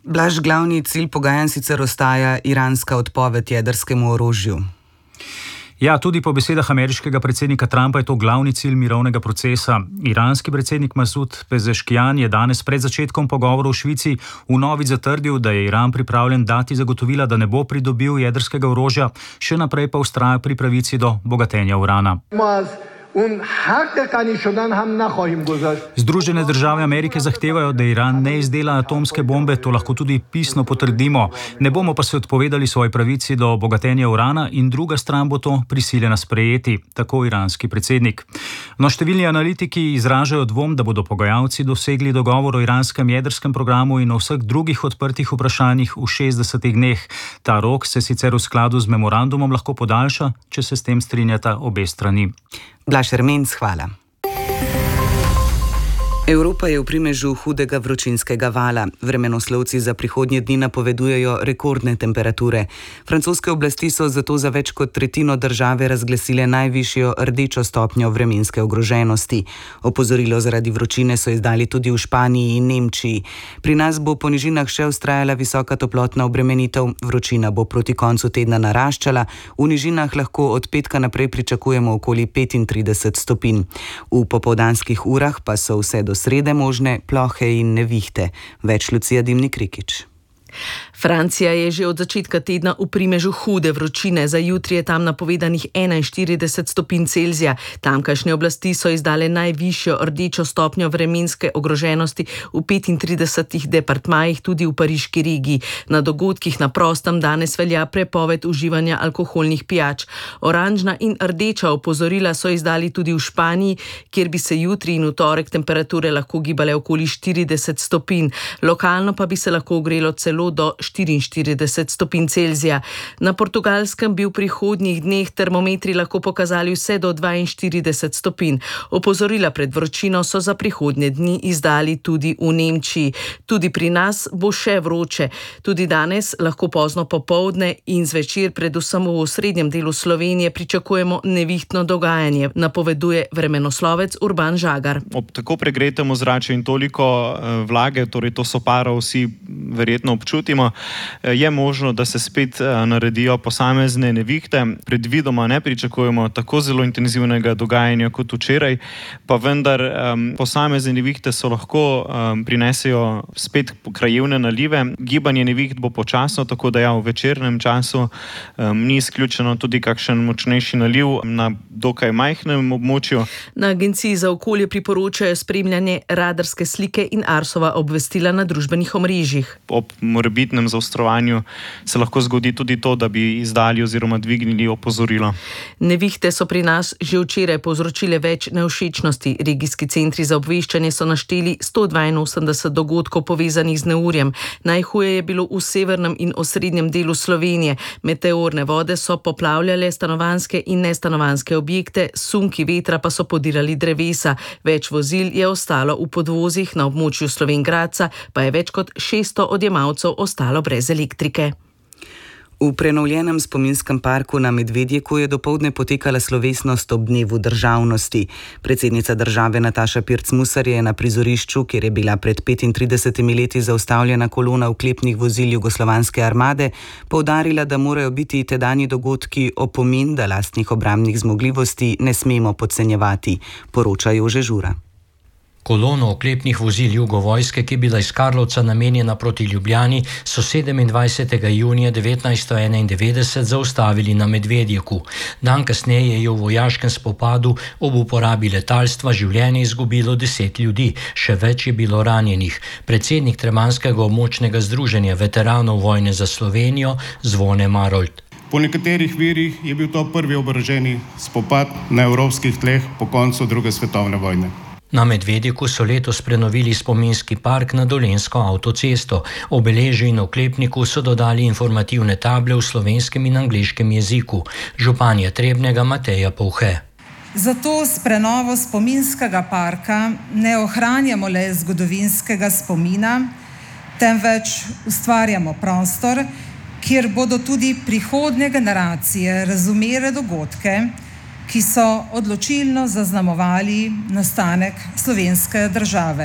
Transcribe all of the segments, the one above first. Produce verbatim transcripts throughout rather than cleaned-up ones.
Blaž, glavni cilj pogajanj sicer ostaja iranska odpoved jedrskemu orožju. Ja, tudi po besedah ameriškega predsednika Trumpa je to glavni cilj mirovnega procesa. Iranski predsednik Masud Pezeškijan je danes pred začetkom pogovorov v Švici vnovič zatrdil, da je Iran pripravljen dati zagotovila, da ne bo pridobil jedrskega orožja, še naprej pa vztraja pri pravici do bogatenja urana. Združene države Amerike zahtevajo, da Iran ne izdela atomske bombe, to lahko tudi pisno potrdimo. Ne bomo pa se odpovedali svoji pravici do bogatenja urana in druga stran bo to prisiljena sprejeti, tako iranski predsednik. No, številni analitiki izražajo dvom, da bodo pogajalci dosegli dogovor o iranskem jedrskem programu in o vseh drugih odprtih vprašanjih v šestdesetih dneh. Ta rok se sicer v skladu z memorandumom lahko podaljša, če se s tem strinjata obe strani. Blaž Ermenc, hvala. Evropa je v primežu hudega vročinskega vala. Vremenoslovci za prihodnje dni napovedujejo rekordne temperature. Francoske oblasti so zato za več kot tretjino države razglasile najvišjo rdečo stopnjo vremenske ogroženosti. Opozorilo zaradi vročine so izdali tudi v Španiji in Nemčiji. Pri nas bo po nižinah še vztrajala visoka toplotna obremenitev, vročina bo proti koncu tedna naraščala, v nižinah lahko od petka naprej pričakujemo okoli petintrideset stopinj. V popoldanskih urah pa so vse do srede možne plohe in nevihte. Več Lucija Dimnik-Rikič. Francija je že od začetka tedna v primežu hude vročine. Za jutri je tam napovedanih enainštirideset stopinj Celzija. Tamkajšnje oblasti so izdale najvišjo rdečo stopnjo vremenske ogroženosti v petintridesetih departmajih, tudi v pariški regiji. Na dogodkih na prostem danes velja prepoved uživanja alkoholnih pijač. Oranžna in rdeča opozorila so izdali tudi v Španiji, kjer bi se jutri in v torek temperature lahko gibale okoli štirideset stopinj. Lokalno pa bi se lahko ogrelo celo do štiriinštirideset stopinj Celzija. Na Portugalskem bi v prihodnjih dneh termometri lahko pokazali vse do dvainštirideset stopinj. Opozorila pred vročino so za prihodnje dni izdali tudi v Nemčiji. Tudi pri nas bo še vroče. Tudi danes lahko pozno popoldne in zvečer, predvsem v osrednjem delu Slovenije, pričakujemo nevihtno dogajanje, napoveduje vremenoslovec Urban Žagar. Ob tako pregretem ozračju in toliko vlage, torej to soparo vsi verjetno občutimo, je možno, da se spet naredijo posamezne nevihte. Predvidoma ne pričakujemo tako zelo intenzivnega dogajanja kot včeraj, pa vendar um, posamezne nevihte so lahko um, prinesejo spet krajevne nalive. Gibanje neviht bo počasno, tako da ja, v večernem času um, ni izključeno tudi kakšen močnejši naliv na dokaj majhnem območju. Na Agenciji za okolje priporočajo spremljanje radarske slike in Arsova obvestila na družbenih omrežjih. Ob morebitnem zaostrovanju se lahko zgodi tudi to, da bi izdali oziroma dvignili opozorilo. Nevihte so pri nas že včeraj povzročile več nevšečnosti. Regijski centri za obveščanje so našteli sto dvainosemdeset dogodkov povezanih z neurjem. Najhuje je bilo v severnem in osrednjem delu Slovenije. Meteorne vode so poplavljale stanovanjske in nestanovanjske objekte, sunki vetra pa so podirali drevesa. Več vozil je ostalo v podvozih, na območju Slovenj Gradca pa je več kot šeststo odjemalcev ostalo brez elektrike. V prenovljenem spominskem parku na Medvedjeku je dopoldne potekala slovesnost ob dnevu državnosti. Predsednica države Nataša Pirc Musar je na prizorišču, kjer je bila pred petintridesetimi leti zaustavljena kolona oklepnih vozil Jugoslovanske armade, poudarila, da morajo biti tedanji dogodki opomin, da lastnih obrambnih zmogljivosti ne smemo podcenjevati, poroča Jože Žura. Kolono oklepnih vozil Jugovojske, ki je bila iz Karlovca namenjena proti Ljubljani, so sedemindvajsetega junija devetnajststo enaindevetdeset zaustavili na Medvedjeku. Dan kasneje je v vojaškem spopadu ob uporabi letalstva življenje izgubilo deset ljudi, še več je bilo ranjenih. Predsednik Tremanjskega območnega združenja veteranov vojne za Slovenijo Zvone Marolt. Po nekaterih virih je bil to prvi oboroženi spopad na evropskih tleh po koncu druge svetovne vojne. Na Medvedjeku so letos prenovili spominski park na Dolenjsko avtocesto. Obeležju in oklepniku so dodali informativne table v slovenskem in angleškem jeziku. Županja Trebnjega Mateja Povhe. Zato s prenovo spominskega parka ne ohranjamo le zgodovinskega spomina, temveč ustvarjamo prostor, kjer bodo tudi prihodnje generacije razumele dogodke, ki so odločilno zaznamovali nastanek slovenske države.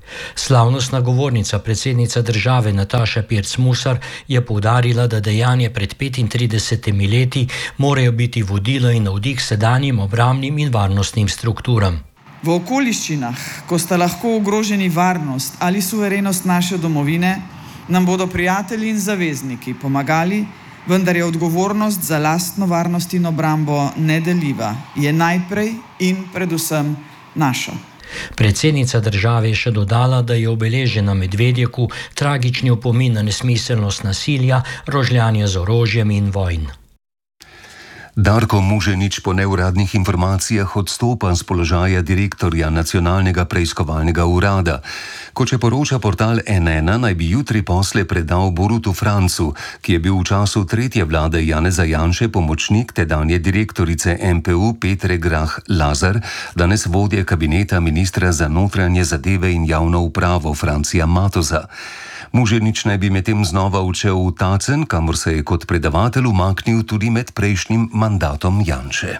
Slavnostna govornica, predsednica države Nataša Pirc Musar, je poudarila, da dejanje pred petintridesetimi leti morajo biti vodilo in navdih sedanjim obrambnim in varnostnim strukturam. V okoliščinah, ko sta lahko ogroženi varnost ali suverenost naše domovine, nam bodo prijatelji in zavezniki pomagali, vendar je odgovornost za lastno varnost in obrambo nedeljiva, je najprej in predvsem naša. Predsednica države je še dodala, da je obeležena Medvedjeku tragični opomin na nesmiselnost nasilja, rožljanja z orožjem in vojn. Darko Muženič po neuradnih informacijah odstopa z položaja direktorja Nacionalnega preiskovalnega urada. Kot še poroča portal N ena, naj bi jutri posle predal Borutu Francu, ki je bil v času tretje vlade Janeza Janše pomočnik tedanje direktorice M P U Petre Grah Lazar, danes vodje kabineta ministra za notranje zadeve in javno upravo Francija Matoza. Muženič naj bi medtem znova odšel v Tacen, kamor se je kot predavatelj umaknil tudi med prejšnjim mandatom Janše.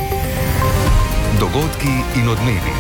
Dogodki in odmevi.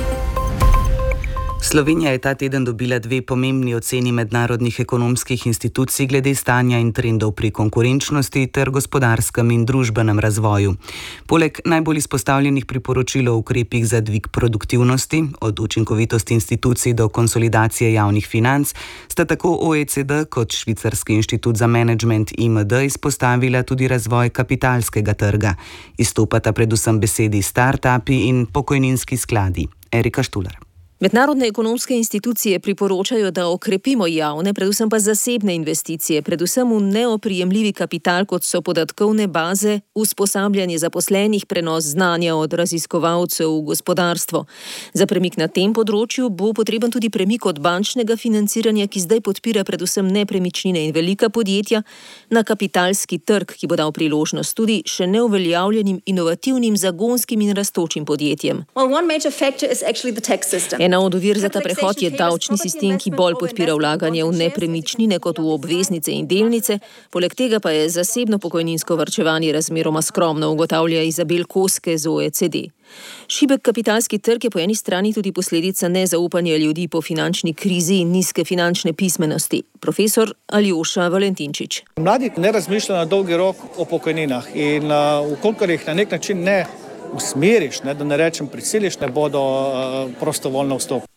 Slovenija je ta teden dobila dve pomembni oceni mednarodnih ekonomskih institucij glede stanja in trendov pri konkurenčnosti ter gospodarskem in družbenem razvoju. Poleg najbolj izpostavljenih priporočil o ukrepih za dvig produktivnosti, od učinkovitosti institucij do konsolidacije javnih financ, sta tako O E C D kot Švicarski inštitut za menedžment I M D izpostavila tudi razvoj kapitalskega trga. Izstopata predvsem besedi start-upi in pokojninski skladi. Erika Štular. Mednarodne ekonomske institucije priporočajo, da okrepimo javne, predvsem pa zasebne investicije, predvsem v neoprijemljivi kapital, kot so podatkovne baze, usposabljanje zaposlenih, prenos znanja od raziskovalcev v gospodarstvo. Za premik na tem področju bo potreben tudi premik od bančnega financiranja, ki zdaj podpira predvsem nepremičnine in velika podjetja, na kapitalski trg, ki bo dal priložnost tudi še neuveljavljenim, inovativnim, zagonskim in rastočim podjetjem. Well, one major factor is actually the tax system. Ena od ovir za ta prehod je davčni sistem, ki bolj podpira vlaganje v nepremičnine kot v obveznice in delnice, poleg tega pa je zasebno pokojninsko varčevanje razmeroma skromno, ugotavlja Izabel Koske z O E C D. Šibek kapitalski trg je po eni strani tudi posledica nezaupanja ljudi po finančni krizi in nizke finančne pismenosti. Profesor Aljoša Valentinčič. Mladi ne razmišljajo na dolgi rok o pokojninah in uh, vkolikor jih na nek način ne usmeriš, ne, da ne rečem prisiliš, ne bodo uh, prostovoljno vstopili.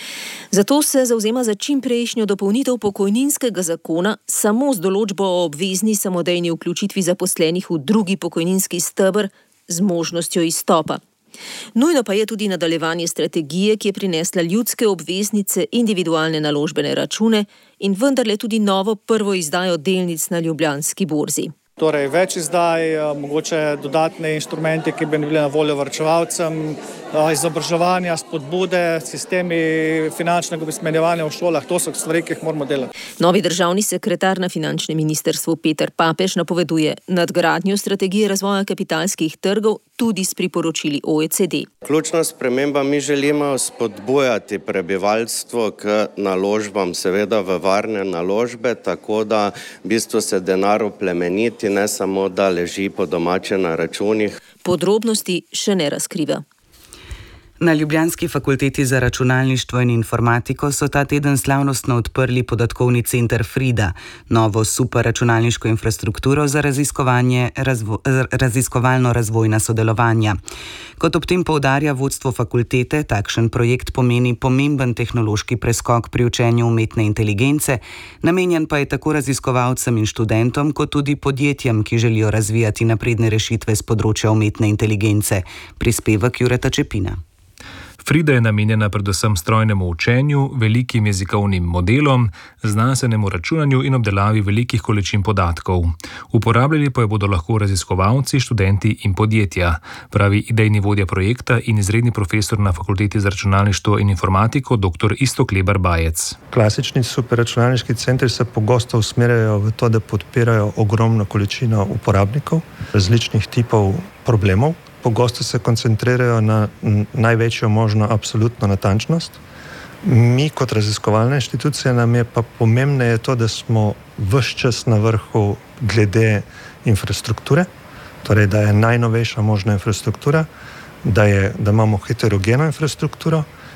Zato se zauzema za čim prejšnjo dopolnitev pokojninskega zakona samo z določbo o obvezni samodejni vključitvi zaposlenih v drugi pokojninski steber z možnostjo izstopa. Nujno pa je tudi nadaljevanje strategije, ki je prinesla ljudske obveznice, individualne naložbene račune in vendarle tudi novo prvo izdajo delnic na Ljubljanski borzi. Torej, več izdaj, mogoče dodatne inštrumente, ki bi bili na voljo varčevalcem, izobraževanja, spodbude, sistemi finančnega opismenjevanja v šolah, to so stvari, ki jih moramo delati. Novi državni sekretar na finančnem ministrstvu Peter Papež napoveduje nadgradnjo strategije razvoja kapitalskih trgov tudi s priporočili O E C D. Ključna sprememba, mi želimo spodbujati prebivalstvo k naložbam, seveda v varne naložbe, tako da v bistvu se denar oplemeniti, ne samo da leži po domače na računih. Podrobnosti še ne razkriva. Na Ljubljanski fakulteti za računalništvo in informatiko so ta teden slavnostno odprli podatkovni center Frida, novo superračunalniško infrastrukturo za raziskovanje, razvo, raziskovalno razvojna sodelovanja. Kot ob tem poudarja vodstvo fakultete, takšen projekt pomeni pomemben tehnološki preskok pri učenju umetne inteligence, namenjen pa je tako raziskovalcem in študentom, kot tudi podjetjem, ki želijo razvijati napredne rešitve z področja umetne inteligence. Prispevek Jureta Čepina. Frida je namenjena predvsem strojnemu učenju, velikim jezikovnim modelom, znanstvenemu računanju in obdelavi velikih količin podatkov. Uporabljali pa jo bodo lahko raziskovalci, študenti in podjetja, pravi idejni vodja projekta in izredni profesor na Fakulteti za računalništvo in informatiko dr. Iztok Lebar Bajec. Klasični superračunalniški centri se pogosto usmerjajo v to, da podpirajo ogromno količino uporabnikov, različnih tipov problemov. Pogosto se koncentrirajo na največjo možno absolutno natančnost. Mi kot raziskovalna inštitucija nam je pa pomembneje to, da smo ves čas na vrhu glede infrastrukture, torej da je najnovejša možna infrastruktura, da, je, da imamo heterogeno infrastrukturo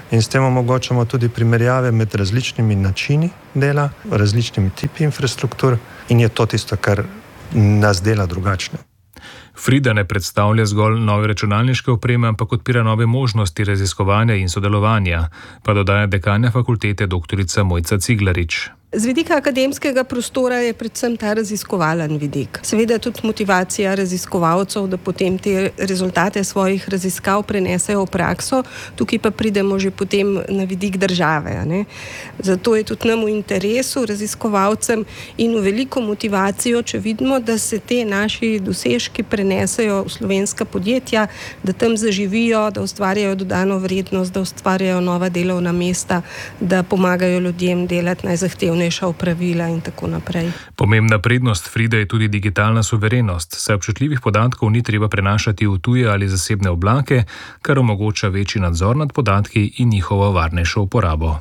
in s tem omogočamo tudi primerjave med različnimi načini dela, različnimi tipi infrastruktur in je to tisto, kar nas dela drugačne. Frida ne predstavlja zgolj nove računalniške opreme, ampak odpira nove možnosti raziskovanja in sodelovanja, pa dodaja dekanja fakultete doktorica Mojca Ciglarič. Z vidika akademskega prostora je predvsem ta raziskovalen vidik. Seveda tudi motivacija raziskovalcev, da potem te rezultate svojih raziskav prenesejo v prakso, tukaj pa pridemo že potem na vidik države. Ne? Zato je tudi nam v interesu raziskovalcem in v veliko motivacijo, če vidimo, da se te naši dosežki prenesejo v slovenska podjetja, da tam zaživijo, da ustvarjajo dodano vrednost, da ustvarjajo nova delovna mesta, da pomagajo ljudem delati najzahtevnejše opravila in tako naprej. Pomembna prednost Fride je tudi digitalna suverenost, saj občutljivih podatkov ni treba prenašati v tuje ali zasebne oblake, kar omogoča večji nadzor nad podatki in njihovo varnejšo uporabo.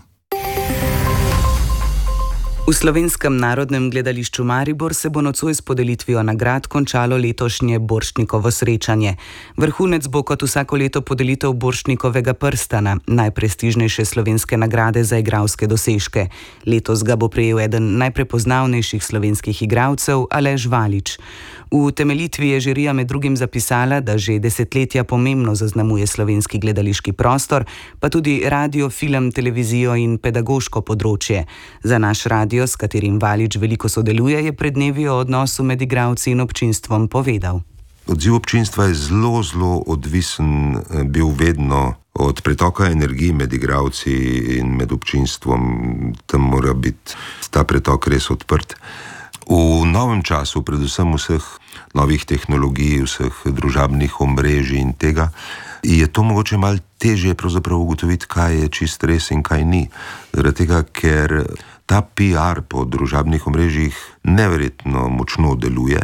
V Slovenskem narodnem gledališču Maribor se bo nocoj s podelitvijo nagrad končalo letošnje Borštnikovo srečanje. Vrhunec bo kot vsako leto podelitev Borštnikovega prstana, najprestižnejše slovenske nagrade za igralske dosežke. Letos ga bo prejel eden najprepoznavnejših slovenskih igralcev, Aleš Valič. V temeljitvi je žirija med drugim zapisala, da že desetletja pomembno zaznamuje slovenski gledališki prostor, pa tudi radio, film, televizijo in pedagoško področje. Za naš radio, s katerim Valič veliko sodeluje, je pred dnevi o odnosu med igralci in občinstvom povedal. Odziv občinstva je zelo, zelo odvisen bil vedno od pretoka energije med igralci in med občinstvom. Tam mora biti ta pretok res odprt. V novem času, predvsem vseh novih tehnologij, vseh družabnih omrežij in tega, je to mogoče malo težje pravzaprav ugotoviti, kaj je čist res in kaj ni. Zaradi tega, ker ta P R po družabnih omrežjih neverjetno močno deluje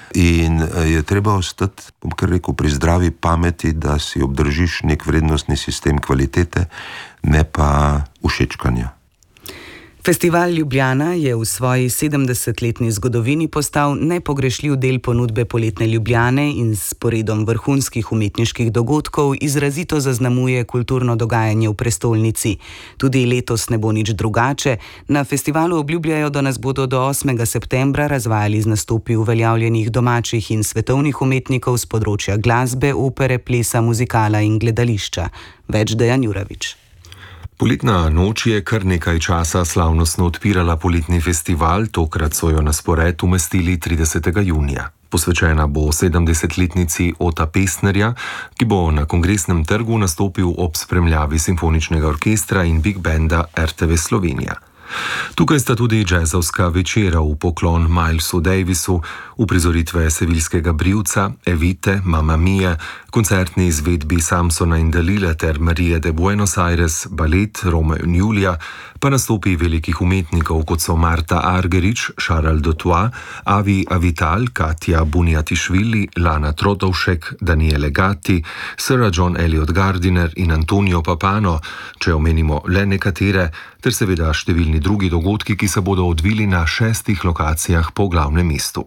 in je treba ostati, bom kar rekel, pri zdravi pameti, da si obdržiš nek vrednostni sistem kvalitete, ne pa všečkanja. Festival Ljubljana je v svoji sedemdesetletni zgodovini postal nepogrešljiv del ponudbe poletne Ljubljane in s sporedom vrhunskih umetniških dogodkov izrazito zaznamuje kulturno dogajanje v prestolnici. Tudi letos ne bo nič drugače. Na festivalu obljubljajo, da nas bodo do osmega septembra razvajali z nastopi uveljavljenih domačih in svetovnih umetnikov z področja glasbe, opere, plesa, muzikala in gledališča. Več Dejan Juravič. Poletna noč je kar nekaj časa slavnostno odpirala poletni festival, tokrat so jo na spored umestili tridesetega junija. Posvečena bo sedemdesetletnici Ota Pestnerja, ki bo na Kongresnem trgu nastopil ob spremljavi simfoničnega orkestra in big banda R T V Slovenija. Tukaj sta tudi džezovska večera v poklon Milesu Davisu, uprizoritve seviljskega brivca, Evite, Mamma Mia, koncertni izvedbi Samsona in Dalile ter Marije de Buenos Aires, balet Romeo in Julija, pa nastopi velikih umetnikov, kot so Marta Argerich, Charles Dutoit, Avi Avital, Katja Bunjatišvili, Lana Trotovšek, Daniele Gatti, Sir John Eliot Gardiner in Antonio Papano, če omenimo le nekatere, ter seveda številni drugi dogodki, ki se bodo odvili na šestih lokacijah po glavnem mestu.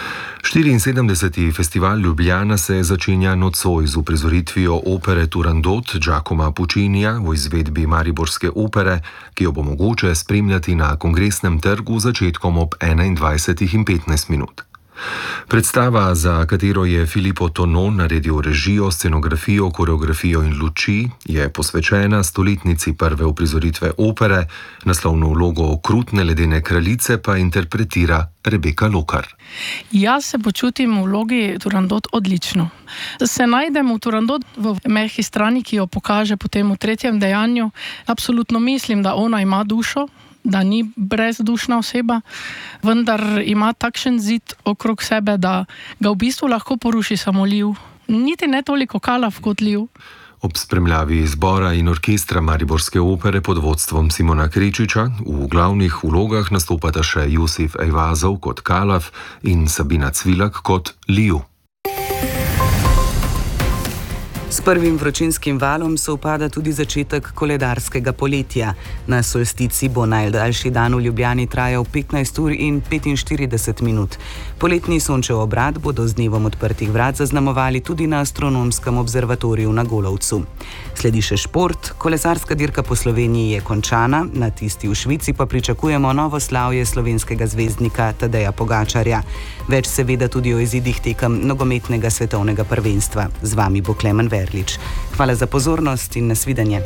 štiriinsedemdeseti festival Ljubljana se začenja nocoj z uprizoritvijo opere Turandot Giacoma Puccinija v izvedbi Mariborske opere, ki jo bo mogoče spremljati na Kongresnem trgu začetkom ob enaindvajsetih in petnajst minut. Predstava, za katero je Filippo Tonon naredil režijo, scenografijo, koreografijo in luči, je posvečena stoletnici prve uprizoritve opere, naslovno vlogo okrutne ledene kraljice pa interpretira Rebeka Lokar. Jaz se počutim v vlogi Turandot odlično. Se najdem v Turandot v mehki strani, ki jo pokaže potem v tretjem dejanju. Absolutno mislim, da ona ima dušo, da ni brezdušna oseba, vendar ima takšen zid okrog sebe, da ga v bistvu lahko poruši samo liv. Niti ne toliko kalav kot liv. Ob spremljavi zbora in orkestra Mariborske opere pod vodstvom Simona Krečiča v glavnih vlogah nastopata še Josif Ejvazov kot Kalav in Sabina Cvilak kot liv. S prvim vročinskim valom se upada tudi začetek koledarskega poletja. Na solstici bo najdaljši dan v Ljubljani trajal petnajst ur in petinštirideset minut. Poletni sončev obrat bodo z dnevom odprtih vrat zaznamovali tudi na astronomskem observatoriju na Golovcu. Sledi še šport. Kolesarska dirka po Sloveniji je končana, na tisti v Švici pa pričakujemo novo slavje slovenskega zvezdnika Tadeja Pogačarja. Več seveda tudi o izidih tekem nogometnega svetovnega prvenstva. Z vami bo Klemen Verlič. Hvala za pozornost in nasvidenje.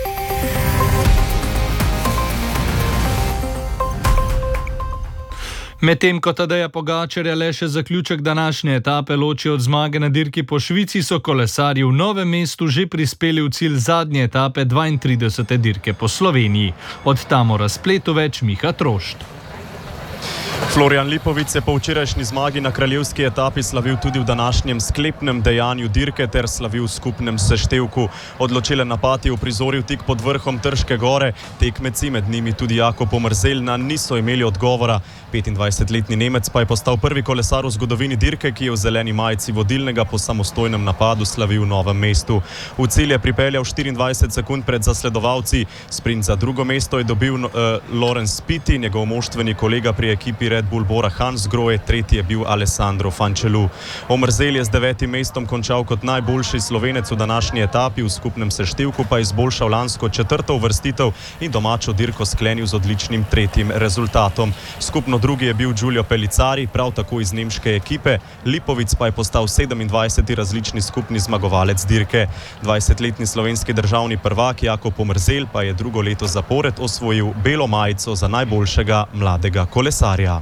Medtem ko Tadeja Pogačarja le še zaključek današnje etape loči od zmage na dirki po Švici, so kolesarji v Novem mestu že prispeli v cilj zadnje etape dvaintridesete dirke po Sloveniji. Od tam o razpletu več Miha Trošt. Florian Lipović je po včerajšnji zmagi na kraljevski etapi slavil tudi v današnjem sklepnem dejanju dirke ter slavil v skupnem seštevku. Odločilen napad je uprizoril tik pod vrhom Trške gore. Tekmeci, med njimi tudi Jakob Omerzelna, niso imeli odgovora. petindvajsetletni Nemec pa je postal prvi kolesar v zgodovini dirke, ki je v zeleni majici vodilnega po samostojnem napadu slavil v Novem mestu. V cilj je pripeljal štiriindvajset sekund pred zasledovalci. Sprint za drugo mesto je dobil uh, Lorenz Spiti, njegov moštveni kolega pri ekipi Red Bull Bora Hansgrohe, tretji je bil Alessandro Fančelu. Omerzel je z devetim mestom končal kot najboljši Slovenec v današnji etapi, v skupnem seštevku pa je izboljšal lansko četrto uvrstitev in domačo dirko sklenil z odličnim tretjim rezultatom. Skupno drugi je bil Giulio Pellicari, prav tako iz nemške ekipe. Lipović pa je postal sedemindvajseti različni skupni zmagovalec dirke. dvajsetletni slovenski državni prvak Jakob Omerzel pa je drugo leto zapored osvojil belo majico za najboljšega mladega kolesarja.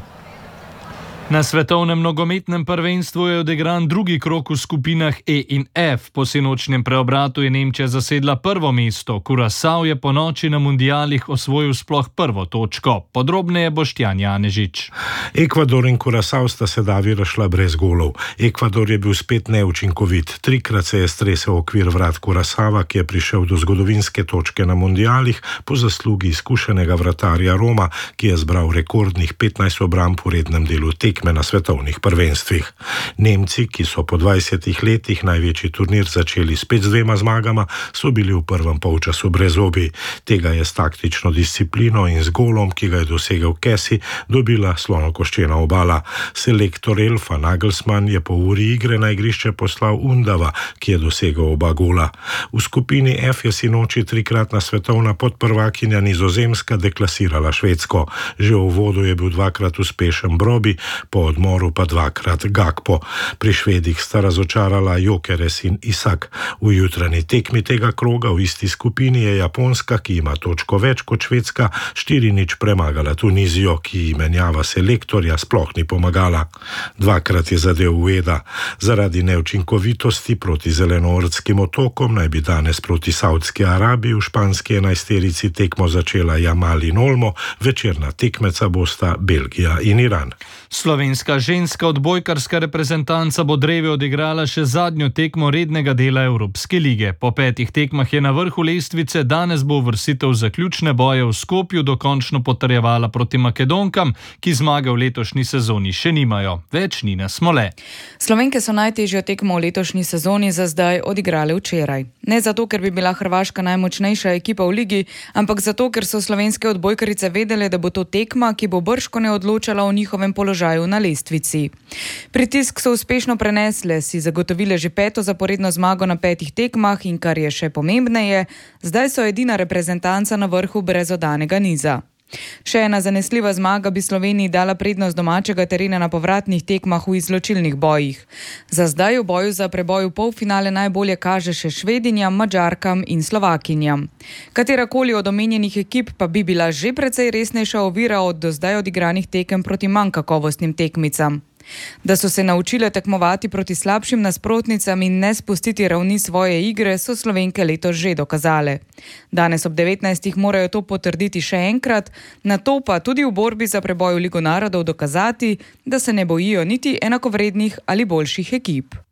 Na svetovnem nogometnem prvenstvu je odigran drugi krog v skupinah E in F. Po sinočnem preobratu je Nemčija zasedla prvo mesto. Curaçao je po noči na mundialih osvojil sploh prvo točko. Podrobneje Boštjan Janežič. Ekvador in Curaçao sta se davi razšla brez golov. Ekvador je bil spet neučinkovit. Trikrat se je stresel okvir vrat Curaçava, ki je prišel do zgodovinske točke na mundialih po zaslugi izkušenega vratarja Roma, ki je zbral rekordnih petnajst obramb v rednem delu tekme na svetovnih prvenstvih. Nemci, ki so po dvajsetih letih največji turnir začeli spet z dvema zmagama, so bili v prvem polčasu brezobi. Tega je s taktično disciplino in z golom, ki ga je dosegel Kessi, dobila slonokoščena obala. Selektor Elfa Nagelsmann je po uri igre na igrišče poslal Undava, ki je dosegel oba gola. V skupini F je sinoči trikratna svetovna podprvakinja Nizozemska deklasirala Švedsko. Že v uvodu je bil dvakrat uspešen Brobi, po odmoru pa dvakrat Gakpo. Pri Švedih sta razočarala Jokeres in Isak. V jutranji tekmi tega kroga v isti skupini je Japonska, ki ima točko več kot Švedska, štiri nič premagala Tunizijo, ki menjava selektorja sploh ni pomagala. Dvakrat je zadev Ueda. Zaradi neučinkovitosti proti zelenoordskim otokom naj bi danes proti Saudski Arabiji v španski enajsterici tekmo začela Jamal in Olmo, večerna tekmeca bosta Belgija in Iran. Slovenska ženska odbojkarska reprezentanca bo drevi odigrala še zadnjo tekmo rednega dela Evropske lige. Po petih tekmah je na vrhu lestvice, danes bo uvrstitev zaključne boje v Skopju dokončno potrjevala proti Makedonkam, ki zmage v letošnji sezoni še nimajo. Več Nina Smole. Slovenke so najtežjo tekmo v letošnji sezoni za zdaj odigrale včeraj. Ne zato, ker bi bila Hrvaška najmočnejša ekipa v ligi, ampak zato, ker so slovenske odbojkarice vedele, da bo to tekma, ki bo bržkone odločala o njihovem položaju na lestvici. Pritisk so uspešno prenesle, si zagotovile že peto zaporedno zmago na petih tekmah in kar je še pomembneje, zdaj so edina reprezentanca na vrhu brez oddanega niza. Še ena zanesljiva zmaga bi Sloveniji dala prednost domačega terena na povratnih tekmah v izločilnih bojih. Za zdaj v boju za preboj v polfinale najbolje kaže še Švedinjam, Madžarkam in Slovakinjam. Katerakoli od omenjenih ekip pa bi bila že precej resnejša ovira od do zdaj odigranih tekem proti manj kakovostnim tekmicam. Da so se naučile tekmovati proti slabšim nasprotnicam in ne spustiti ravni svoje igre, so Slovenke letos že dokazale. Danes ob devetnajstih morajo to potrditi še enkrat, nato pa tudi v borbi za preboj v Ligo narodov dokazati, da se ne bojijo niti enakovrednih ali boljših ekip.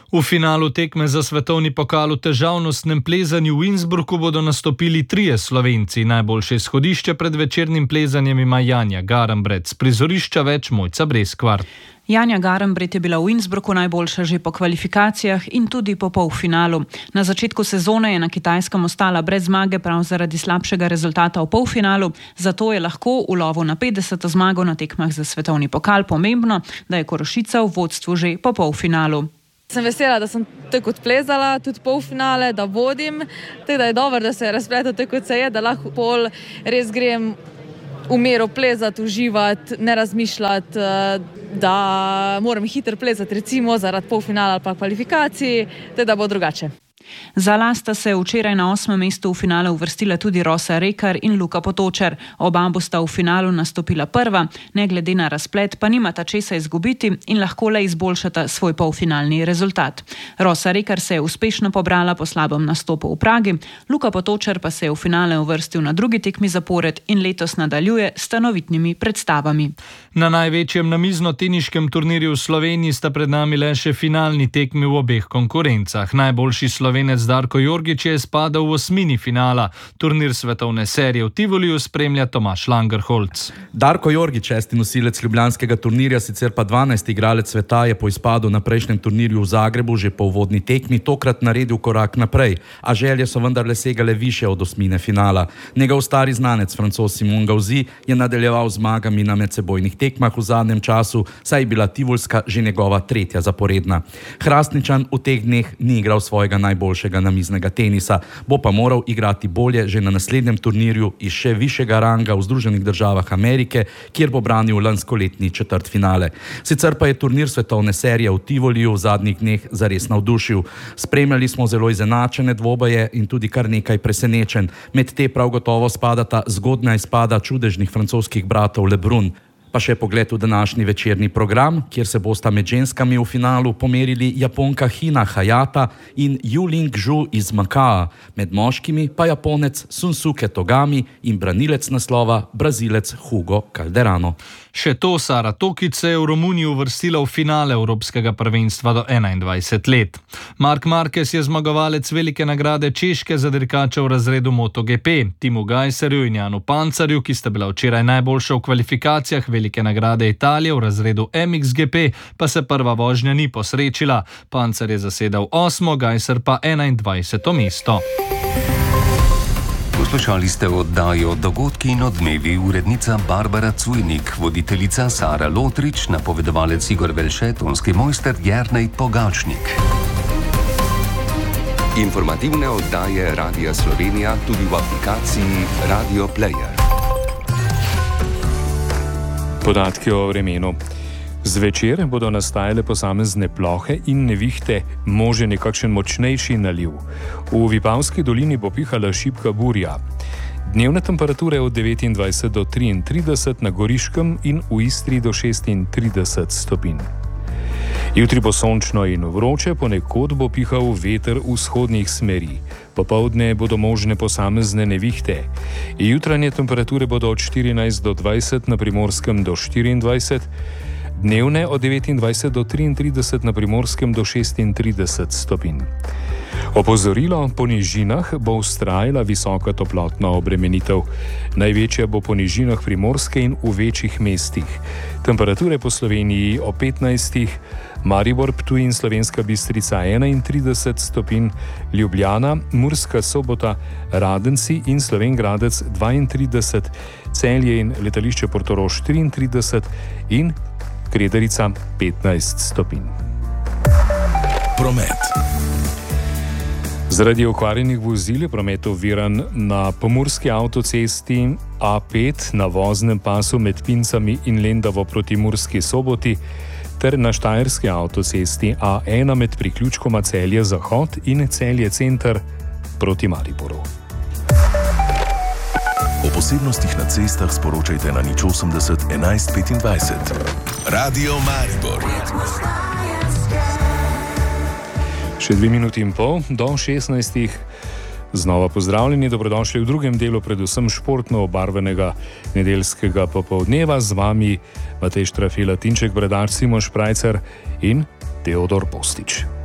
V finalu tekme za svetovni pokal v težavnostnem plezanju v Innsbrucku bodo nastopili trije Slovenci. Najboljše izhodišče pred večernim plezanjem ima Janja Garambret. Z prizorišča več Mojca Breskvar. Janja Garambret je bila v Innsbrucku najboljša že po kvalifikacijah in tudi po polfinalu. Na začetku sezone je na Kitajskem ostala brez zmage prav zaradi slabšega rezultata v polfinalu, zato je lahko v lovu na petdeseto zmago na tekmah za svetovni pokal pomembno, da je Korošica v vodstvu že po polfinalu. Sem vesela, da sem tako odplezala, tudi polfinale, da vodim, tako da je dobro, da se je razpletel tako, kot se je, da lahko pol res grem v miru plezati, uživati, ne razmišljati, da moram hitro plezati, recimo zaradi polfinala ali pa kvalifikacij, tako da bo drugače. Za las sta se včeraj na osmem mestu v finalu uvrstila tudi Rosa Rekar in Luka Potočar. Oba bosta v finalu nastopila prva, ne glede na razplet pa nimata česa izgubiti in lahko le izboljšata svoj polfinalni rezultat. Rosa Rekar se je uspešno pobrala po slabem nastopu v Pragi, Luka Potočar pa se je v finale uvrstil na drugi tekmi zapored in letos nadaljuje s stanovitnimi predstavami. Na največjem namizno-teniškem turnirju v Sloveniji sta pred nami le še finalni tekmi v obeh konkurencah. Najboljši Slovenec Darko Jorgič je spadal v osmini finala. Turnir svetovne serije v Tivoliju spremlja Tomaž Langerholc. Darko Jorgič, šesti nosilec ljubljanskega turnirja, sicer pa dvanajsti igralec sveta, je po izpadu na prejšnjem turnirju v Zagrebu že po uvodni tekmi tokrat naredil korak naprej, a želje so vendarle segale više od osmine finala. Njegov stari znanec, Francoz Simon Gauzy, je nadaljeval zmagami na medsebojnih tekmah v zadnjem času, saj je bila tivolska že njegova tretja zaporedna. Hrastničan v teh dneh ni igral svojega najboljšega namiznega tenisa, bo pa moral igrati bolje že na naslednjem turnirju iz še višjega ranga v Združenih državah Amerike, kjer bo branil lanskoletni četrtfinale. Sicer pa je turnir svetovne serije v Tivoliju v zadnjih dneh zares navdušil. Spremljali smo zelo izenačene dvoboje in tudi kar nekaj presenečenj. Med te prav gotovo spadata zgodnja izpada čudežnih francoskih bratov Lebrun. Pa še pogled v današnji večerni program, kjer se bosta med ženskami v finalu pomerili Japonka Hina Hayata in Yuling Zhu iz Makaa, med moškimi pa Japonec Sunsuke Togami in branilec naslova Brazilec Hugo Calderano. Še to, Sara Tokic se je v Romuniji uvrstila v finale Evropskega prvenstva do enaindvajset let. Marc Marquez je zmagovalec velike nagrade Češke za dirkača v razredu MotoGP. Timu Gajserju in Janu Pancarju, ki sta bila včeraj najboljša v kvalifikacijah velike nagrade Italije v razredu M X G P, pa se prva vožnja ni posrečila. Pancar je zasedal osmo, Gajser pa enaindvajseto mesto. Poslušali ste oddajo Dogodki in odmevi, urednica Barbara Cujnik, voditeljica Sara Lotrič, napovedovalec Igor Velše, tonski mojster Jernej Pogačnik. Informativne oddaje Radia Slovenija tudi v aplikaciji Radio Player. Podatki o vremenu. Zvečer bodo nastajale posamezne plohe in nevihte, možen je kakšen močnejši naliv. V Vipavski dolini bo pihala šibka burja. Dnevne temperature od devetindvajset do triintrideset na Goriškem in v Istri do šestintrideset stopinj. Jutri bo sončno in vroče, ponekod bo pihal veter vzhodnih smeri. Popoldne bodo možne posamezne nevihte. Jutranje temperature bodo od štirinajst do dvajset, na Primorskem do štiriindvajset, dnevne od devetindvajset do triintrideset, na Primorskem do šestintrideset stopinj. Opozorilo, po nižinah bo vztrajala visoka toplotna obremenitev. Največja bo po nižinah Primorske in v večjih mestih. Temperature po Sloveniji o petnajstih, Maribor, Ptuj in Slovenska Bistrica enaintrideset stopinj, Ljubljana, Murska Sobota, Radenci in Slovenj Gradec dvaintrideset, Celje in letališče Portorož triintrideset in Krederica petnajst stopinj. Promet. Zaradi okvarjenih vozil je promet oviran na pomurski avtocesti A pet na voznem pasu med Pincami in Lendavo proti Murski Soboti ter na štajerski avtocesti A ena med priključkoma Celje Zahod in Celje Center proti Mariboru. O posebnostih na cestah sporočajte na nič osemdeset enajst petindvajset. Radio Maribor. Še dve minuti in pol do šestnajstih. Znova pozdravljeni, dobrodošli v drugem delu predvsem športno obarvenega nedeljskega popoldneva. Z vami Matej Štrafila, Tinček Bredar, Simon Šprajcer in Teodor Postič.